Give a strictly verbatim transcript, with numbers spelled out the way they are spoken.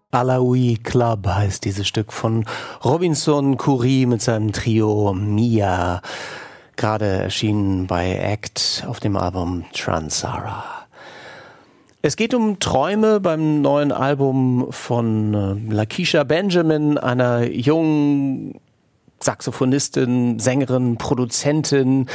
Alaoui Club heißt dieses Stück von Robinson Khoury mit seinem Trio Mia. Gerade erschienen bei Act auf dem Album Transara. Es geht um Träume beim neuen Album von Lakeisha Benjamin, einer jungen Saxophonistin, Sängerin, Produzentin,